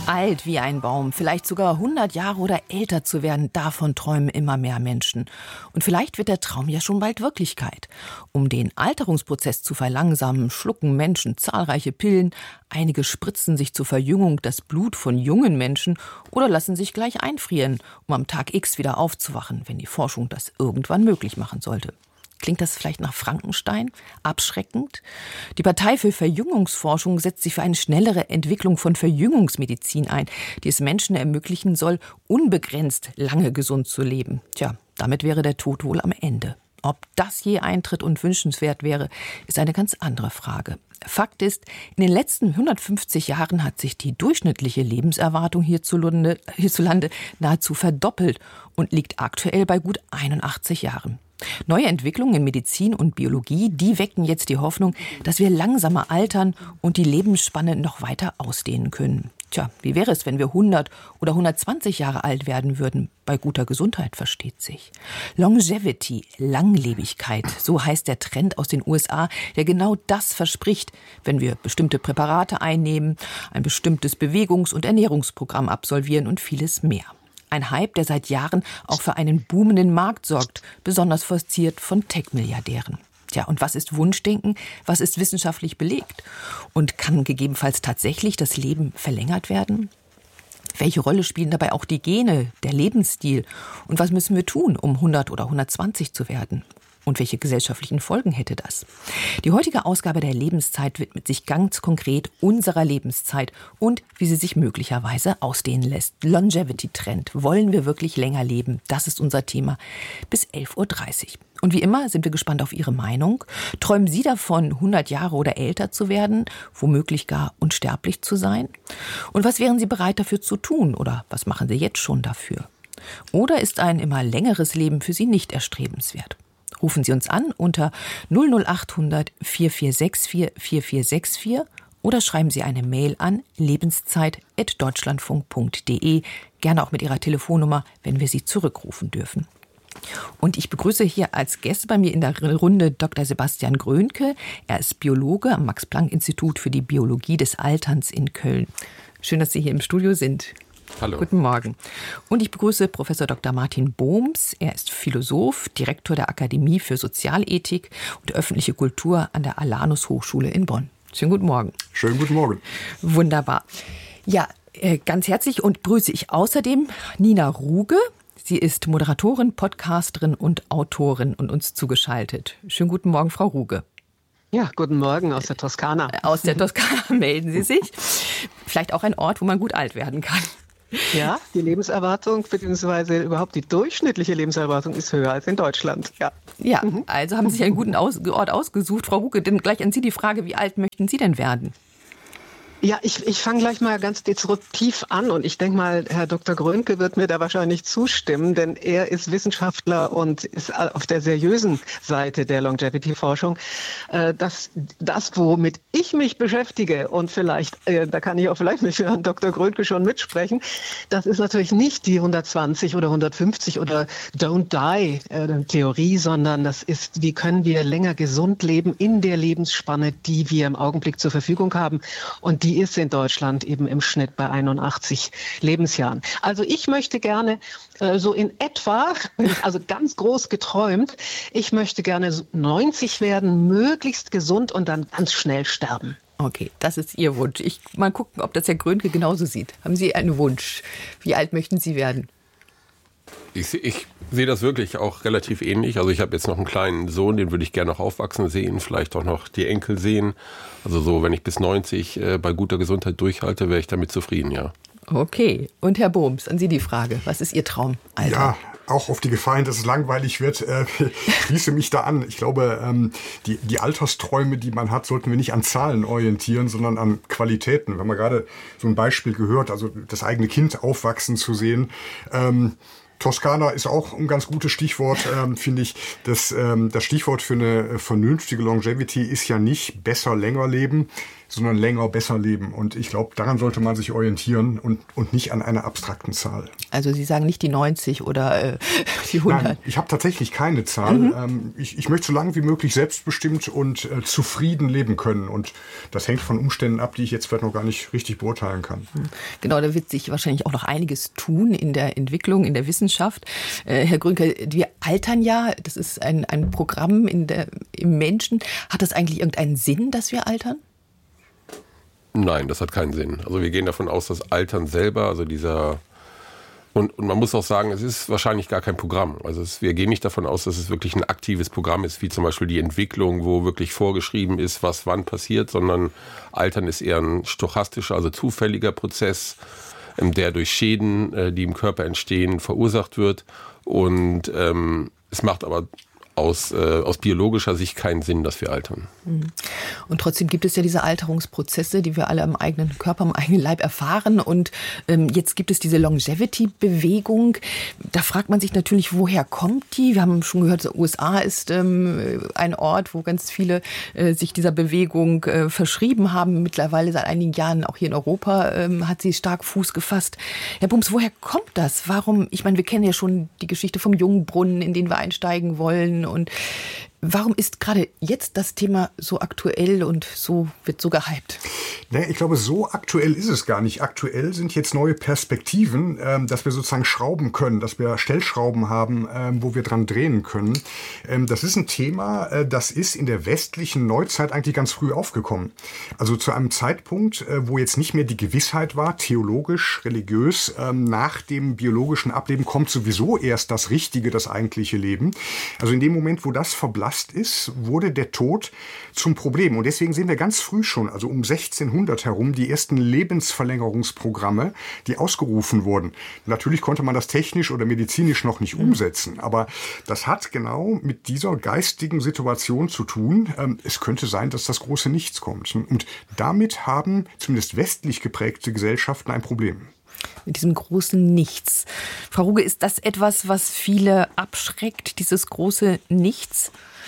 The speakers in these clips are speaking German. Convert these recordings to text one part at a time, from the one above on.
Alt wie ein Baum, vielleicht sogar 100 Jahre oder älter zu werden, davon träumen immer mehr Menschen. Und vielleicht wird der Traum ja schon bald Wirklichkeit. Um den Alterungsprozess zu verlangsamen, schlucken Menschen zahlreiche Pillen. Einige spritzen sich zur Verjüngung das Blut von jungen Menschen oder lassen sich gleich einfrieren, um am Tag X wieder aufzuwachen, wenn die Forschung das irgendwann möglich machen sollte. Klingt das vielleicht nach Frankenstein? Abschreckend? Die Partei für Verjüngungsforschung setzt sich für eine schnellere Entwicklung von Verjüngungsmedizin ein, die es Menschen ermöglichen soll, unbegrenzt lange gesund zu leben. Tja, damit wäre der Tod wohl am Ende. Ob das je eintritt und wünschenswert wäre, ist eine ganz andere Frage. Fakt ist, in den letzten 150 Jahren hat sich die durchschnittliche Lebenserwartung hierzulande nahezu verdoppelt und liegt aktuell bei gut 81 Jahren. Neue Entwicklungen in Medizin und Biologie, die wecken jetzt die Hoffnung, dass wir langsamer altern und die Lebensspanne noch weiter ausdehnen können. Tja, wie wäre es, wenn wir 100 oder 120 Jahre alt werden würden? Bei guter Gesundheit, versteht sich. Longevity, Langlebigkeit, so heißt der Trend aus den USA, der genau das verspricht, wenn wir bestimmte Präparate einnehmen, ein bestimmtes Bewegungs- und Ernährungsprogramm absolvieren und vieles mehr. Ein Hype, der seit Jahren auch für einen boomenden Markt sorgt, besonders forciert von Tech-Milliardären. Tja, und was ist Wunschdenken? Was ist wissenschaftlich belegt? Und kann gegebenenfalls tatsächlich das Leben verlängert werden? Welche Rolle spielen dabei auch die Gene, der Lebensstil? Und was müssen wir tun, um 100 oder 120 zu werden? Und welche gesellschaftlichen Folgen hätte das? Die heutige Ausgabe der Lebenszeit widmet sich ganz konkret unserer Lebenszeit und wie sie sich möglicherweise ausdehnen lässt. Longevity-Trend. Wollen wir wirklich länger leben? Das ist unser Thema bis 11.30 Uhr. Und wie immer sind wir gespannt auf Ihre Meinung. Träumen Sie davon, 100 Jahre oder älter zu werden, womöglich gar unsterblich zu sein? Und was wären Sie bereit dafür zu tun? Oder was machen Sie jetzt schon dafür? Oder ist ein immer längeres Leben für Sie nicht erstrebenswert? Rufen Sie uns an unter 00800 4464 4464 oder schreiben Sie eine Mail an lebenszeit@deutschlandfunk.de, gerne auch mit Ihrer Telefonnummer, wenn wir Sie zurückrufen dürfen. Und ich begrüße hier als Gäste bei mir in der Runde Dr. Sebastian Grönke. Er ist Biologe am Max-Planck-Institut für die Biologie des Alterns in Köln. Schön, dass Sie hier im Studio sind. Hallo. Guten Morgen. Und ich begrüße Professor Dr. Martin Bohms. Er ist Philosoph, Direktor der Akademie für Sozialethik und öffentliche Kultur an der Alanus Hochschule in Bonn. Schönen guten Morgen. Schönen guten Morgen. Wunderbar. Ja, ganz herzlich und grüße ich außerdem Nina Ruge. Sie ist Moderatorin, Podcasterin und Autorin und uns zugeschaltet. Schönen guten Morgen, Frau Ruge. Ja, guten Morgen aus der Toskana. Aus der Toskana melden Sie sich. Vielleicht auch ein Ort, wo man gut alt werden kann. Ja, die Lebenserwartung bzw. überhaupt die durchschnittliche Lebenserwartung ist höher als in Deutschland. Ja, also haben Sie sich einen guten Ort ausgesucht. Frau Ruge, denn gleich an Sie die Frage, wie alt möchten Sie denn werden? Ja, ich fange gleich mal ganz disruptiv an und ich denke mal, Herr Dr. Grönke wird mir da wahrscheinlich zustimmen, denn er ist Wissenschaftler und ist auf der seriösen Seite der Longevity-Forschung. Das, womit ich mich beschäftige und vielleicht, da kann ich auch vielleicht mit Herrn Dr. Grönke schon mitsprechen, das ist natürlich nicht die 120 oder 150 oder Don't Die Theorie, sondern das ist, wie können wir länger gesund leben in der Lebensspanne, die wir im Augenblick zur Verfügung haben. Und die ist in Deutschland eben im Schnitt bei 81 Lebensjahren. Also ich möchte gerne so in etwa, also ganz groß geträumt, ich möchte gerne 90 werden, möglichst gesund und dann ganz schnell sterben. Okay, das ist Ihr Wunsch. Mal gucken, ob das Herr Grönke genauso sieht. Haben Sie einen Wunsch? Wie alt möchten Sie werden? Ich sehe das wirklich auch relativ ähnlich. Also ich habe jetzt noch einen kleinen Sohn, den würde ich gerne noch aufwachsen sehen, vielleicht auch noch die Enkel sehen. Also so, wenn ich bis 90 bei guter Gesundheit durchhalte, wäre ich damit zufrieden, ja. Okay, und Herr Bohms, an Sie die Frage. Was ist Ihr Traumalter? Ja, auch auf die Gefahr hin, dass es langweilig wird, schließe mich da an. Ich glaube, die Altersträume, die man hat, sollten wir nicht an Zahlen orientieren, sondern an Qualitäten. Wir haben ja gerade so ein Beispiel gehört, also das eigene Kind aufwachsen zu sehen. Toskana ist auch ein ganz gutes Stichwort, finde ich. Das Stichwort für eine vernünftige Longevity ist ja nicht besser, länger leben, sondern länger, besser leben. Und ich glaube, daran sollte man sich orientieren und nicht an einer abstrakten Zahl. Also Sie sagen nicht die 90 oder die 100? Nein, ich habe tatsächlich keine Zahl. Ich möchte so lange wie möglich selbstbestimmt und zufrieden leben können. Und das hängt von Umständen ab, die ich jetzt vielleicht noch gar nicht richtig beurteilen kann. Genau, da wird sich wahrscheinlich auch noch einiges tun in der Entwicklung, in der Wissenschaft. Herr Grünke, wir altern ja, das ist ein Programm im Menschen. Hat das eigentlich irgendeinen Sinn, dass wir altern? Nein, das hat keinen Sinn. Also wir gehen davon aus, dass Altern selber, also dieser... Und man muss auch sagen, es ist wahrscheinlich gar kein Programm. Also wir gehen nicht davon aus, dass es wirklich ein aktives Programm ist, wie zum Beispiel die Entwicklung, wo wirklich vorgeschrieben ist, was wann passiert, sondern Altern ist eher ein stochastischer, also zufälliger Prozess, der durch Schäden, die im Körper entstehen, verursacht wird. Und es macht aber aus biologischer Sicht keinen Sinn, dass wir altern. Und trotzdem gibt es ja diese Alterungsprozesse, die wir alle am eigenen Körper, am eigenen Leib erfahren. Und jetzt gibt es diese Longevity-Bewegung. Da fragt man sich natürlich, woher kommt die? Wir haben schon gehört, USA ist ein Ort, wo ganz viele sich dieser Bewegung verschrieben haben. Mittlerweile seit einigen Jahren auch hier in Europa hat sie stark Fuß gefasst. Herr Bums, woher kommt das? Warum? Ich meine, wir kennen ja schon die Geschichte vom Jungbrunnen, in den wir einsteigen wollen. Und warum ist gerade jetzt das Thema so aktuell und wird so gehypt? Nee, ich glaube, so aktuell ist es gar nicht. Aktuell sind jetzt neue Perspektiven, dass wir sozusagen schrauben können, dass wir Stellschrauben haben, wo wir dran drehen können. Das ist ein Thema, das ist in der westlichen Neuzeit eigentlich ganz früh aufgekommen. Also zu einem Zeitpunkt, wo jetzt nicht mehr die Gewissheit war, theologisch, religiös, nach dem biologischen Ableben kommt sowieso erst das Richtige, das eigentliche Leben. Also in dem Moment, wo das verblasst ist, wurde der Tod zum Problem. Und deswegen sehen wir ganz früh schon, also um 1600 herum, die ersten Lebensverlängerungsprogramme, die ausgerufen wurden. Natürlich konnte man das technisch oder medizinisch noch nicht umsetzen, aber das hat genau mit dieser geistigen Situation zu tun. Es könnte sein, dass das große Nichts kommt. Und damit haben zumindest westlich geprägte Gesellschaften ein Problem. Mit diesem großen Nichts. Frau Ruge, ist das etwas, was viele abschreckt, dieses große Nichts?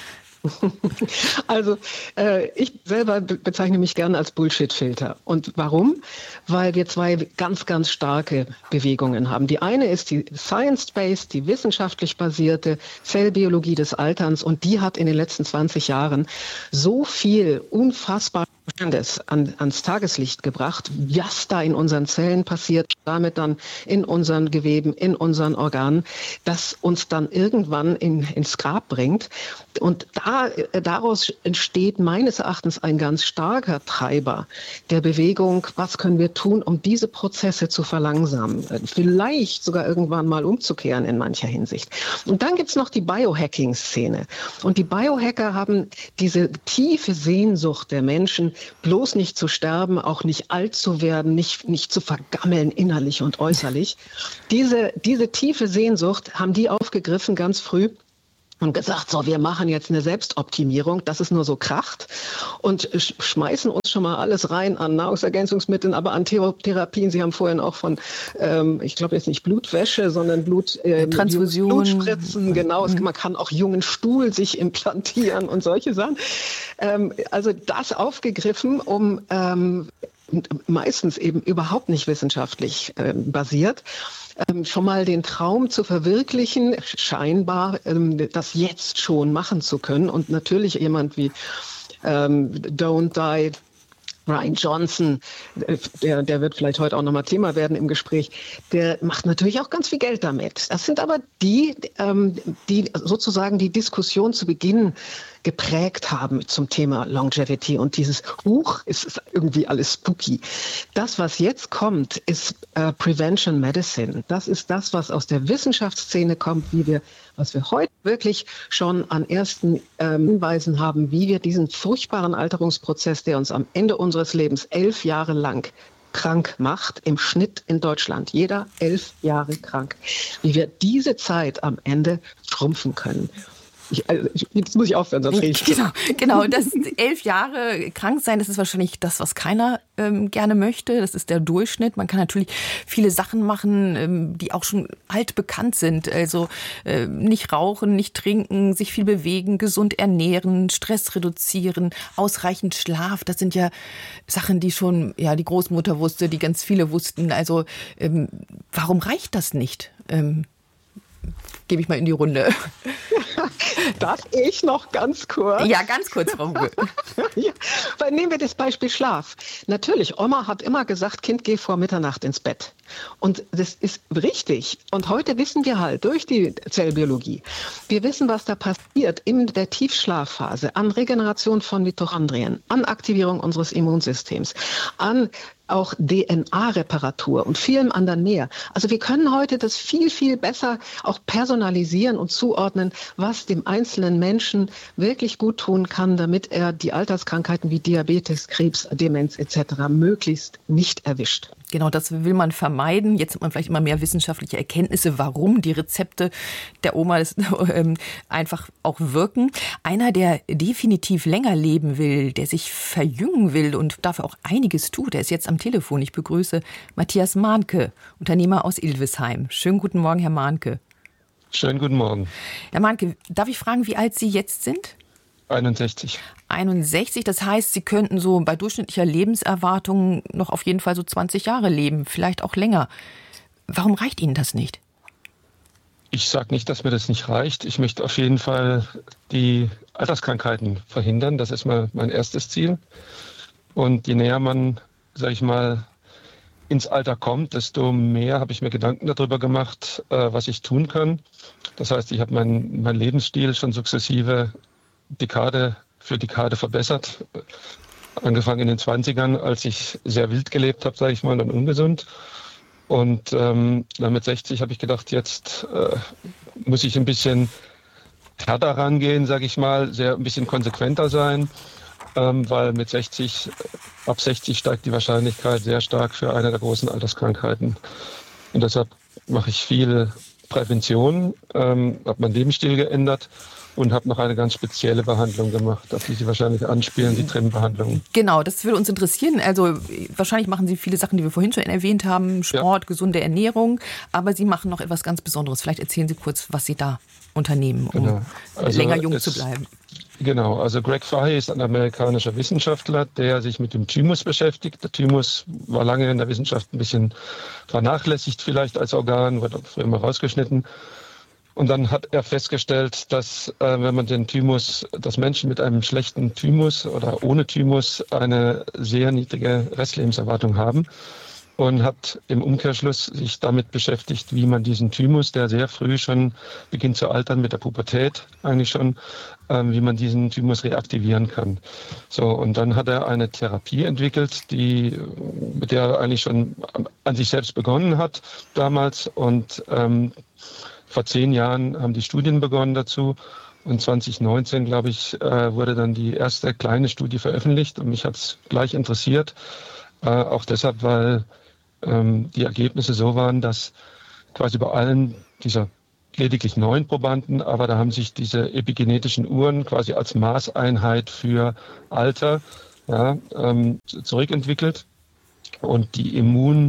Also ich selber bezeichne mich gerne als Bullshit-Filter. Und warum? Weil wir zwei ganz, ganz starke Bewegungen haben. Die eine ist die Science-Based, die wissenschaftlich basierte Zellbiologie des Alterns. Und die hat in den letzten 20 Jahren so viel unfassbar ans Tageslicht gebracht, was da in unseren Zellen passiert, damit dann in unseren Geweben, in unseren Organen, das uns dann irgendwann ins Grab bringt. Und daraus entsteht meines Erachtens ein ganz starker Treiber der Bewegung, was können wir tun, um diese Prozesse zu verlangsamen, vielleicht sogar irgendwann mal umzukehren in mancher Hinsicht. Und dann gibt's noch die Biohacking-Szene. Und die Biohacker haben diese tiefe Sehnsucht der Menschen, bloß nicht zu sterben, auch nicht alt zu werden, nicht zu vergammeln innerlich und äußerlich. Diese tiefe Sehnsucht haben die aufgegriffen ganz früh und gesagt, so, wir machen jetzt eine Selbstoptimierung, dass es nur so kracht und schmeißen uns schon mal alles rein an Nahrungsergänzungsmitteln, aber an Therapien. Sie haben vorhin auch von, ich glaube jetzt nicht Blutwäsche, sondern Transfusion. Blutspritzen, genau. Man kann auch jungen Stuhl sich implantieren und solche Sachen. Also das aufgegriffen, um meistens eben überhaupt nicht wissenschaftlich basiert, schon mal den Traum zu verwirklichen, scheinbar das jetzt schon machen zu können. Und natürlich jemand wie Don't Die, Ryan Johnson, der wird vielleicht heute auch nochmal Thema werden im Gespräch, der macht natürlich auch ganz viel Geld damit. Das sind aber die sozusagen die Diskussion zu Beginn geprägt haben zum Thema Longevity und dieses ist irgendwie alles spooky. Das, was jetzt kommt, ist Prevention Medicine. Das ist das, was aus der Wissenschaftsszene kommt, was wir heute wirklich schon an ersten Hinweisen haben, wie wir diesen furchtbaren Alterungsprozess, der uns am Ende unseres Lebens 11 Jahre lang krank macht, im Schnitt in Deutschland, jeder 11 Jahre krank, wie wir diese Zeit am Ende schrumpfen können. Jetzt muss ich aufhören, sonst rede ich. Genau. Das 11 Jahre krank sein, das ist wahrscheinlich das, was keiner gerne möchte. Das ist der Durchschnitt. Man kann natürlich viele Sachen machen, die auch schon altbekannt sind. Also nicht rauchen, nicht trinken, sich viel bewegen, gesund ernähren, Stress reduzieren, ausreichend Schlaf. Das sind ja Sachen, die schon die Großmutter wusste, die ganz viele wussten. Also warum reicht das nicht? Gebe ich mal in die Runde. Darf ich noch ganz kurz? Ja, ganz kurz, Frau Huge. Ja, weil nehmen wir das Beispiel Schlaf. Natürlich, Oma hat immer gesagt, Kind, geh vor Mitternacht ins Bett. Und das ist richtig. Und heute wissen wir halt durch die Zellbiologie, wir wissen, was da passiert in der Tiefschlafphase an Regeneration von Mitochondrien, an Aktivierung unseres Immunsystems, an auch DNA-Reparatur und vielem anderen mehr. Also wir können heute das viel, viel besser auch personalisieren und zuordnen, was dem einzelnen Menschen wirklich gut tun kann, damit er die Alterskrankheiten wie Diabetes, Krebs, Demenz etc. möglichst nicht erwischt. Genau, das will man vermeiden. Jetzt hat man vielleicht immer mehr wissenschaftliche Erkenntnisse, warum die Rezepte der Oma einfach auch wirken. Einer, der definitiv länger leben will, der sich verjüngen will und dafür auch einiges tut, der ist jetzt am Telefon. Ich begrüße Matthias Mahnke, Unternehmer aus Ilvesheim. Schönen guten Morgen, Herr Mahnke. Schönen guten Morgen. Herr Mahnke, darf ich fragen, wie alt Sie jetzt sind? 61. 61, das heißt, Sie könnten so bei durchschnittlicher Lebenserwartung noch auf jeden Fall so 20 Jahre leben, vielleicht auch länger. Warum reicht Ihnen das nicht? Ich sage nicht, dass mir das nicht reicht. Ich möchte auf jeden Fall die Alterskrankheiten verhindern. Das ist mal mein erstes Ziel. Und je näher man, sage ich mal, ins Alter kommt, desto mehr habe ich mir Gedanken darüber gemacht, was ich tun kann. Das heißt, ich habe meinen Lebensstil schon sukzessive Dekade für Dekade verbessert. Angefangen in den 20ern, als ich sehr wild gelebt habe, sage ich mal, und ungesund. Und dann mit 60 habe ich gedacht, jetzt muss ich ein bisschen härter rangehen, sage ich mal, ein bisschen konsequenter sein, weil ab 60 steigt die Wahrscheinlichkeit sehr stark für eine der großen Alterskrankheiten. Und deshalb mache ich viel Prävention, habe meinen Lebensstil geändert und habe noch eine ganz spezielle Behandlung gemacht, auf die Sie wahrscheinlich anspielen, die TRIM-Behandlung. Genau, das würde uns interessieren. Also wahrscheinlich machen Sie viele Sachen, die wir vorhin schon erwähnt haben, Sport, gesunde Ernährung, aber Sie machen noch etwas ganz Besonderes. Vielleicht erzählen Sie kurz, was Sie da unternehmen, um länger jung zu bleiben. Genau, also Greg Fahey ist ein amerikanischer Wissenschaftler, der sich mit dem Thymus beschäftigt. Der Thymus war lange in der Wissenschaft ein bisschen vernachlässigt vielleicht als Organ, wurde früher mal rausgeschnitten. Und dann hat er festgestellt, dass wenn man dass Menschen mit einem schlechten Thymus oder ohne Thymus eine sehr niedrige Restlebenserwartung haben. Und hat im Umkehrschluss sich damit beschäftigt, wie man diesen Thymus, der sehr früh schon beginnt zu altern mit der Pubertät eigentlich schon, wie man diesen Thymus reaktivieren kann. So, und dann hat er eine Therapie entwickelt, mit der er eigentlich schon an sich selbst begonnen hat damals. Und vor 10 Jahren haben die Studien begonnen dazu. Und 2019, glaube ich, wurde dann die erste kleine Studie veröffentlicht. Und mich hat es gleich interessiert. Auch deshalb, weil die Ergebnisse so waren, dass quasi bei allen dieser lediglich 9 Probanden, aber da haben sich diese epigenetischen Uhren quasi als Maßeinheit für Alter zurückentwickelt. Und die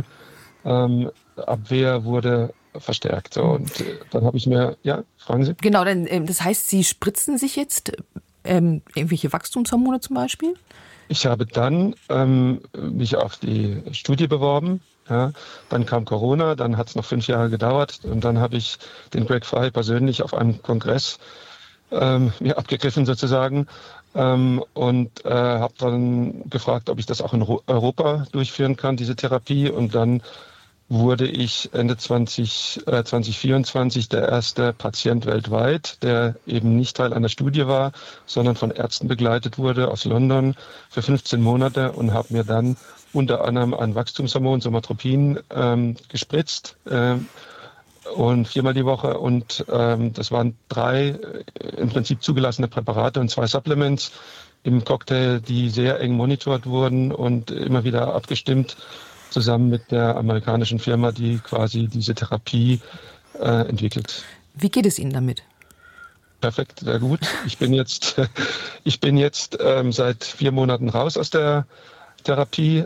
Immunabwehr wurde verstärkt. So, und dann habe ich mir, fragen Sie? Genau, das heißt, Sie spritzen sich jetzt irgendwelche Wachstumshormone zum Beispiel? Ich habe dann mich auf die Studie beworben. Ja. Dann kam Corona, dann hat es noch 5 Jahre gedauert und dann habe ich den Greg Fahey persönlich auf einem Kongress mir abgegriffen sozusagen und habe dann gefragt, ob ich das auch in Europa durchführen kann, diese Therapie. Und dann wurde ich Ende 2024 der erste Patient weltweit, der eben nicht Teil einer Studie war, sondern von Ärzten begleitet wurde aus London für 15 Monate und habe mir dann unter anderem ein Wachstumshormon, Somatropin, gespritzt und 4-mal die Woche. Und das waren 3 im Prinzip zugelassene Präparate und 2 Supplements im Cocktail, die sehr eng monitort wurden und immer wieder abgestimmt, zusammen mit der amerikanischen Firma, die quasi diese Therapie entwickelt. Wie geht es Ihnen damit? Perfekt, sehr gut. Ich bin jetzt seit 4 Monaten raus aus der Therapie,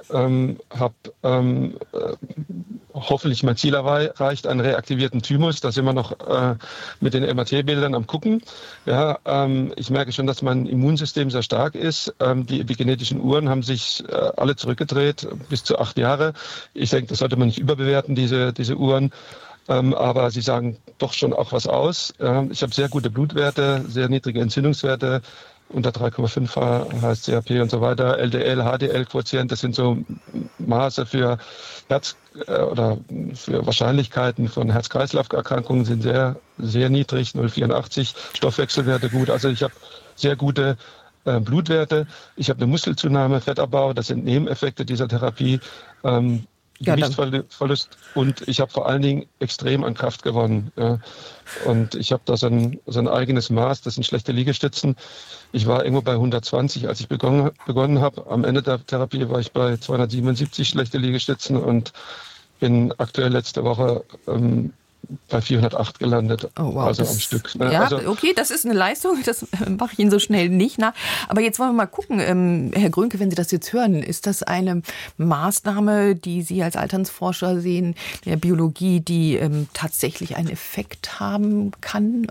habe hoffentlich mein Ziel erreicht, einen reaktivierten Thymus. Da sind wir noch mit den MRT-Bildern am gucken. Ja, ich merke schon, dass mein Immunsystem sehr stark ist. Die epigenetischen Uhren haben sich alle zurückgedreht, bis zu 8 Jahre. Ich denke, das sollte man nicht überbewerten, diese Uhren. Aber sie sagen doch schon auch was aus. Ich habe sehr gute Blutwerte, sehr niedrige Entzündungswerte, unter 3,5 HSCRP und so weiter. LDL, HDL-Quotient, das sind so Maße für oder für Wahrscheinlichkeiten von Herz-Kreislauf-Erkrankungen sind sehr, sehr niedrig, 0,84, Stoffwechselwerte gut. Also ich habe sehr gute Blutwerte. Ich habe eine Muskelzunahme, Fettabbau, das sind Nebeneffekte dieser Therapie. Gewichtsverlust und ich habe vor allen Dingen extrem an Kraft gewonnen. Ja. Und ich habe da so ein eigenes Maß, das sind schlechte Liegestützen. Ich war irgendwo bei 120, als ich begonnen habe. Am Ende der Therapie war ich bei 277 schlechte Liegestützen und bin aktuell letzte Woche bei 408 gelandet, oh, wow, also am Stück. Ne? Ja, also, okay, das ist eine Leistung, das mache ich Ihnen so schnell nicht nach. Aber jetzt wollen wir mal gucken, Herr Grönke, wenn Sie das jetzt hören, ist das eine Maßnahme, die Sie als Alternsforscher sehen, der Biologie, die tatsächlich einen Effekt haben kann?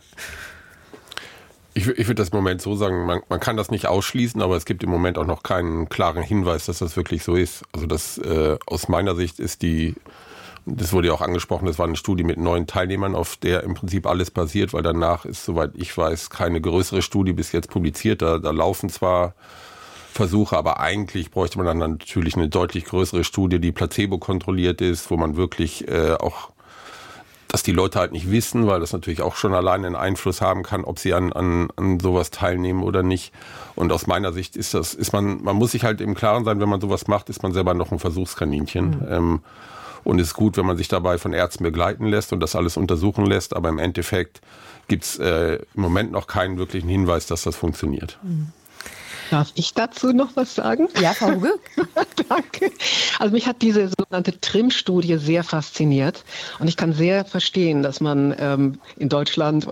Ich würde das im Moment so sagen, man kann das nicht ausschließen, aber es gibt im Moment auch noch keinen klaren Hinweis, dass das wirklich so ist. Also das aus meiner Sicht ist das wurde ja auch angesprochen, das war eine Studie mit 9 Teilnehmern, auf der im Prinzip alles basiert, weil danach ist, soweit ich weiß, keine größere Studie bis jetzt publiziert. Da laufen zwar Versuche, aber eigentlich bräuchte man dann natürlich eine deutlich größere Studie, die placebo-kontrolliert ist, wo man wirklich auch, dass die Leute halt nicht wissen, weil das natürlich auch schon alleine einen Einfluss haben kann, ob sie an sowas teilnehmen oder nicht. Und aus meiner Sicht man muss sich halt im Klaren sein, wenn man sowas macht, ist man selber noch ein Versuchskaninchen. Und es ist gut, wenn man sich dabei von Ärzten begleiten lässt und das alles untersuchen lässt. Aber im Endeffekt gibt es im Moment noch keinen wirklichen Hinweis, dass das funktioniert. Darf ich dazu noch was sagen? Ja, Frau Ruge. Danke. Also mich hat diese sogenannte TRIM-Studie sehr fasziniert. Und ich kann sehr verstehen, dass man in Deutschland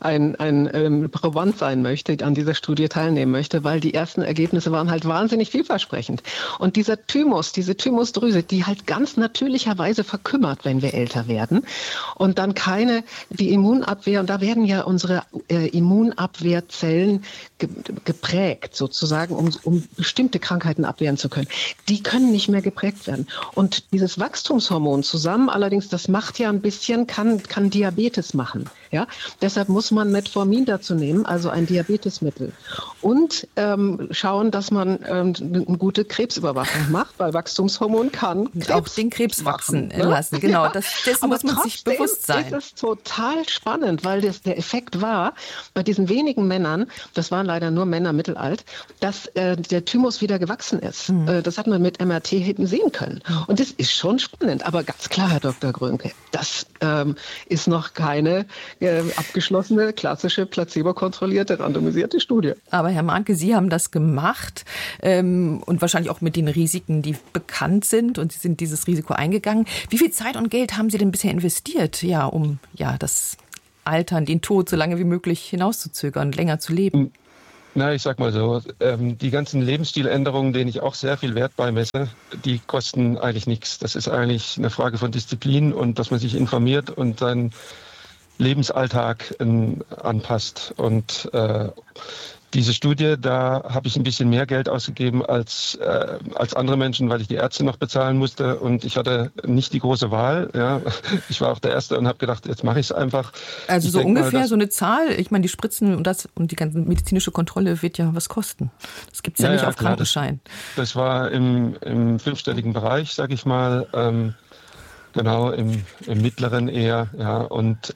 ein Proband sein möchte, an dieser Studie teilnehmen möchte, weil die ersten Ergebnisse waren halt wahnsinnig vielversprechend. Und dieser Thymus, diese Thymusdrüse, die halt ganz natürlicherweise verkümmert, wenn wir älter werden. Und dann die Immunabwehr, und da werden ja unsere Immunabwehrzellen geprägt, sozusagen, um bestimmte Krankheiten abwehren zu können. Die können nicht mehr geprägt werden. Und dieses Wachstumshormon zusammen, allerdings, das macht ja ein bisschen, kann Diabetes machen. Ja? Deshalb muss man Metformin dazu nehmen, also ein Diabetesmittel. Und schauen, dass man eine gute Krebsüberwachung macht, weil Wachstumshormon kann Krebs auch den Krebs wachsen lassen. Genau, ja. Dessen muss man sich bewusst sein. Das ist total spannend, weil der Effekt war, bei diesen wenigen Männern, das waren leider nur Männer mittelalt, dass der Thymus wieder gewachsen ist. Das hat man mit MRT hinten sehen können. Und das ist schon spannend. Aber ganz klar, Herr Dr. Grönke, das ist noch keine abgeschlossene, klassische, placebo-kontrollierte, randomisierte Studie. Aber Herr Mahnke, Sie haben das gemacht und wahrscheinlich auch mit den Risiken, die bekannt sind. Und Sie sind dieses Risiko eingegangen. Wie viel Zeit und Geld haben Sie denn bisher investiert, um das Altern, den Tod so lange wie möglich hinauszuzögern, länger zu leben? Na, ich sag mal so, die ganzen Lebensstiländerungen, denen ich auch sehr viel Wert beimesse, die kosten eigentlich nichts. Das ist eigentlich eine Frage von Disziplin und dass man sich informiert und seinen Lebensalltag anpasst. Und diese Studie, da habe ich ein bisschen mehr Geld ausgegeben als andere Menschen, weil ich die Ärzte noch bezahlen musste und ich hatte nicht die große Wahl. Ja. Ich war auch der Erste und habe gedacht, jetzt mache ich es einfach. Also so ungefähr so eine Zahl, ich meine, die Spritzen und die ganze medizinische Kontrolle wird ja was kosten. Das gibt es ja nicht auf Krankenschein. Das war im 5-stelligen Bereich, sage ich mal. Genau, im mittleren eher, ja. Und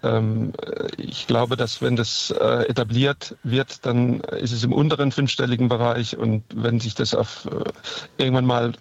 ich glaube, dass wenn das etabliert wird, dann ist es im unteren 5-stelligen Bereich. Und wenn sich das irgendwann mal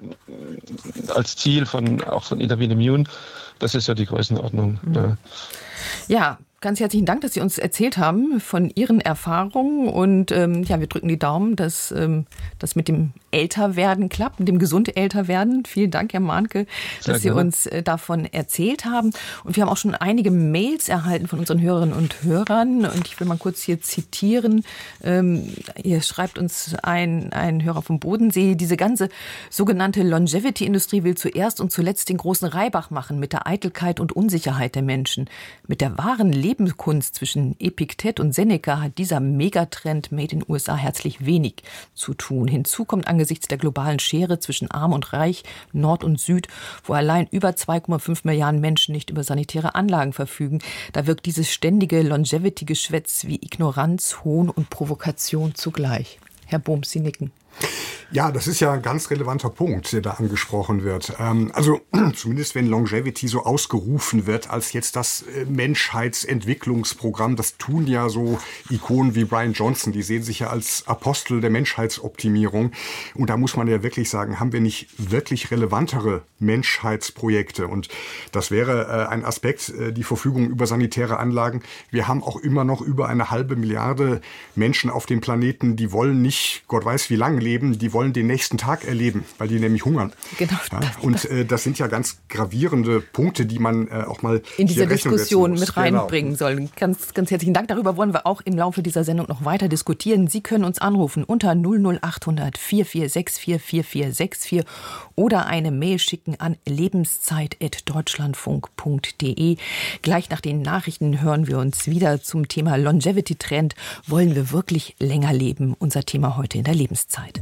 als Ziel auch von Intervene Immune, das ist ja die Größenordnung. Ja, ganz herzlichen Dank, dass Sie uns erzählt haben von Ihren Erfahrungen. Und wir drücken die Daumen, dass das mit dem Älterwerden klappt, mit dem gesund Älterwerden. Vielen Dank, Herr Mahnke, dass Sie uns davon erzählt haben. Und wir haben auch schon einige Mails erhalten von unseren Hörerinnen und Hörern. Und ich will mal kurz hier zitieren. Hier schreibt uns ein Hörer vom Bodensee: Diese ganze sogenannte Longevity-Industrie will zuerst und zuletzt den großen Reibach machen mit der Eitelkeit und Unsicherheit der Menschen. Mit der wahren Lebenskunst zwischen Epiktet und Seneca hat dieser Megatrend made in USA herzlich wenig zu tun. Hinzu kommt angesichts der globalen Schere zwischen Arm und Reich, Nord und Süd, wo allein über 2,5 Milliarden Menschen nicht über sanitäre Anlagen verfügen, da wirkt dieses ständige Longevity-Geschwätz wie Ignoranz, Hohn und Provokation zugleich. Herr Bohm, Sie nicken. Ja, das ist ja ein ganz relevanter Punkt, der da angesprochen wird. Also zumindest wenn Longevity so ausgerufen wird als jetzt das Menschheitsentwicklungsprogramm, das tun ja so Ikonen wie Brian Johnson, die sehen sich ja als Apostel der Menschheitsoptimierung. Und da muss man ja wirklich sagen, haben wir nicht wirklich relevantere Menschheitsprojekte? Und das wäre ein Aspekt, die Verfügung über sanitäre Anlagen. Wir haben auch immer noch über 1,5 Milliarde Menschen auf dem Planeten, die wollen nicht, Gott weiß wie lange leben, die wollen den nächsten Tag erleben, weil die nämlich hungern. Genau. Ja, und das sind ja ganz gravierende Punkte, die man auch mal in diese Diskussion mit reinbringen soll. Ganz, ganz herzlichen Dank. Darüber wollen wir auch im Laufe dieser Sendung noch weiter diskutieren. Sie können uns anrufen unter 00800 4464 4464 oder eine Mail schicken an lebenszeit@deutschlandfunk.de. Gleich nach den Nachrichten hören wir uns wieder zum Thema Longevity-Trend. Wollen wir wirklich länger leben? Unser Thema heute in der Lebenszeit.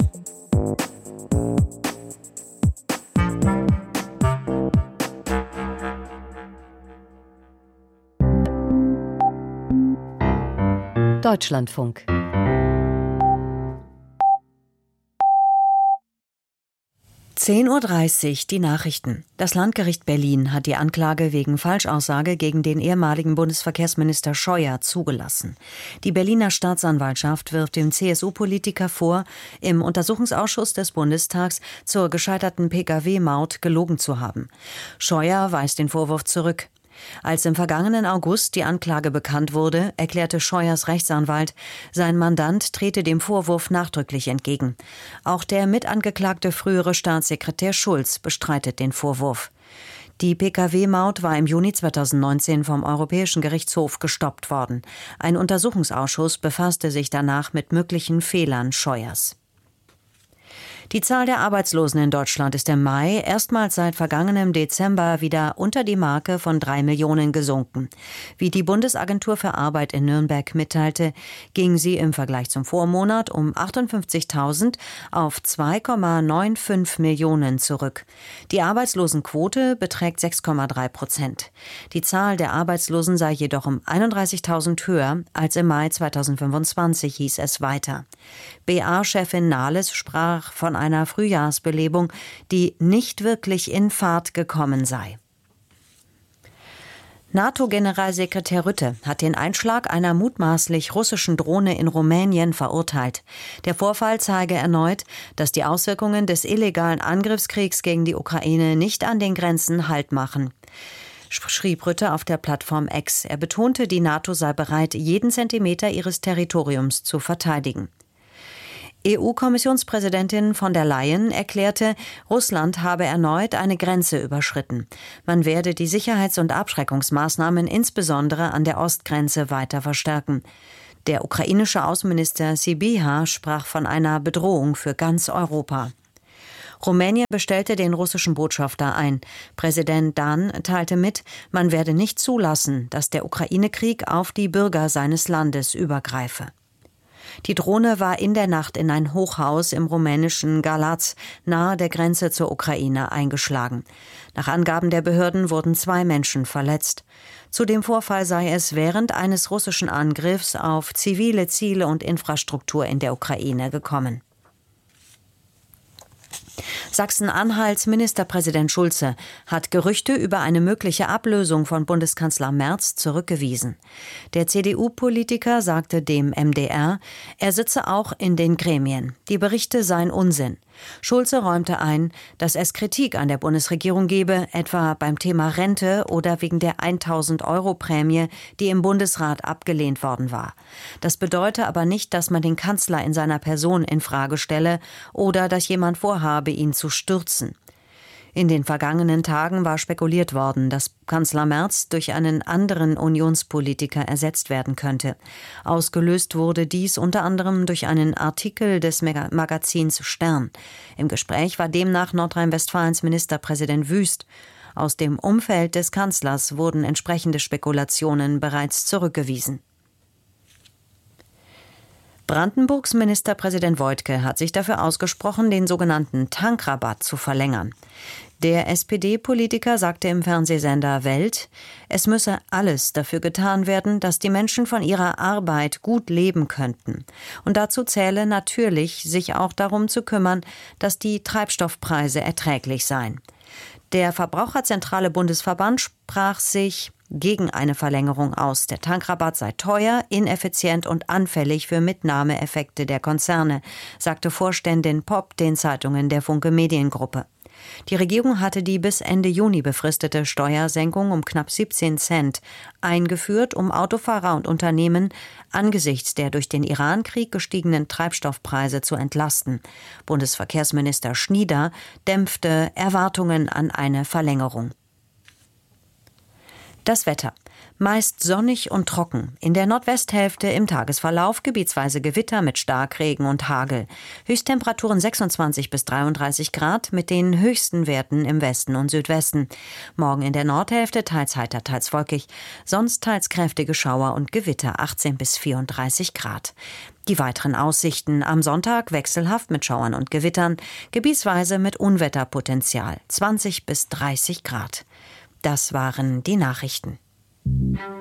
Deutschlandfunk. (10:30 Uhr) die Nachrichten. Das Landgericht Berlin hat die Anklage wegen Falschaussage gegen den ehemaligen Bundesverkehrsminister Scheuer zugelassen. Die Berliner Staatsanwaltschaft wirft dem CSU-Politiker vor, im Untersuchungsausschuss des Bundestags zur gescheiterten Pkw-Maut gelogen zu haben. Scheuer weist den Vorwurf zurück. Als im vergangenen August die Anklage bekannt wurde, erklärte Scheuers Rechtsanwalt, sein Mandant trete dem Vorwurf nachdrücklich entgegen. Auch der mitangeklagte frühere Staatssekretär Schulz bestreitet den Vorwurf. Die Pkw-Maut war im Juni 2019 vom Europäischen Gerichtshof gestoppt worden. Ein Untersuchungsausschuss befasste sich danach mit möglichen Fehlern Scheuers. Die Zahl der Arbeitslosen in Deutschland ist im Mai erstmals seit vergangenem Dezember wieder unter die Marke von 3 Millionen gesunken. Wie die Bundesagentur für Arbeit in Nürnberg mitteilte, ging sie im Vergleich zum Vormonat um 58.000 auf 2,95 Millionen zurück. Die Arbeitslosenquote beträgt 6,3%. Die Zahl der Arbeitslosen sei jedoch um 31.000 höher als im Mai 2025, hieß es weiter. BA-Chefin Nahles sprach von einer Frühjahrsbelebung, die nicht wirklich in Fahrt gekommen sei. NATO-Generalsekretär Rutte hat den Einschlag einer mutmaßlich russischen Drohne in Rumänien verurteilt. Der Vorfall zeige erneut, dass die Auswirkungen des illegalen Angriffskriegs gegen die Ukraine nicht an den Grenzen Halt machen, schrieb Rutte auf der Plattform X. Er betonte, die NATO sei bereit, jeden Zentimeter ihres Territoriums zu verteidigen. EU-Kommissionspräsidentin von der Leyen erklärte, Russland habe erneut eine Grenze überschritten. Man werde die Sicherheits- und Abschreckungsmaßnahmen insbesondere an der Ostgrenze weiter verstärken. Der ukrainische Außenminister Sybiha sprach von einer Bedrohung für ganz Europa. Rumänien bestellte den russischen Botschafter ein. Präsident Dan teilte mit, man werde nicht zulassen, dass der Ukraine-Krieg auf die Bürger seines Landes übergreife. Die Drohne war in der Nacht in ein Hochhaus im rumänischen Galați nahe der Grenze zur Ukraine eingeschlagen. Nach Angaben der Behörden wurden 2 Menschen verletzt. Zu dem Vorfall sei es während eines russischen Angriffs auf zivile Ziele und Infrastruktur in der Ukraine gekommen. Sachsen-Anhalts Ministerpräsident Schulze hat Gerüchte über eine mögliche Ablösung von Bundeskanzler Merz zurückgewiesen. Der CDU-Politiker sagte dem MDR, er sitze auch in den Gremien. Die Berichte seien Unsinn. Schulze räumte ein, dass es Kritik an der Bundesregierung gebe, etwa beim Thema Rente oder wegen der 1.000-Euro-Prämie, die im Bundesrat abgelehnt worden war. Das bedeute aber nicht, dass man den Kanzler in seiner Person in Frage stelle oder dass jemand vorhabe, ihn zu stürzen. In den vergangenen Tagen war spekuliert worden, dass Kanzler Merz durch einen anderen Unionspolitiker ersetzt werden könnte. Ausgelöst wurde dies unter anderem durch einen Artikel des Magazins Stern. Im Gespräch war demnach Nordrhein-Westfalens Ministerpräsident Wüst. Aus dem Umfeld des Kanzlers wurden entsprechende Spekulationen bereits zurückgewiesen. Brandenburgs Ministerpräsident Woidke hat sich dafür ausgesprochen, den sogenannten Tankrabatt zu verlängern. Der SPD-Politiker sagte im Fernsehsender Welt, es müsse alles dafür getan werden, dass die Menschen von ihrer Arbeit gut leben könnten. Und dazu zähle natürlich, sich auch darum zu kümmern, dass die Treibstoffpreise erträglich seien. Der Verbraucherzentrale Bundesverband sprach sich gegen eine Verlängerung aus. Der Tankrabatt sei teuer, ineffizient und anfällig für Mitnahmeeffekte der Konzerne, sagte Vorständin Popp den Zeitungen der Funke Mediengruppe. Die Regierung hatte die bis Ende Juni befristete Steuersenkung um knapp 17 Cent eingeführt, um Autofahrer und Unternehmen angesichts der durch den Iran-Krieg gestiegenen Treibstoffpreise zu entlasten. Bundesverkehrsminister Schnieder dämpfte Erwartungen an eine Verlängerung. Das Wetter. Meist sonnig und trocken. In der Nordwesthälfte im Tagesverlauf gebietsweise Gewitter mit Starkregen und Hagel. Höchsttemperaturen 26 bis 33 Grad mit den höchsten Werten im Westen und Südwesten. Morgen in der Nordhälfte teils heiter, teils wolkig. Sonst teils kräftige Schauer und Gewitter 18 bis 34 Grad. Die weiteren Aussichten am Sonntag wechselhaft mit Schauern und Gewittern, gebietsweise mit Unwetterpotenzial 20 bis 30 Grad. Das waren die Nachrichten.